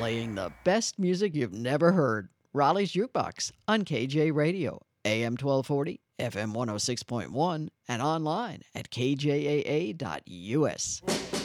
playing the best music you've never heard. Raleigh's Jukebox on KJ Radio, AM 1240, FM 106.1, and online at kjaa.us.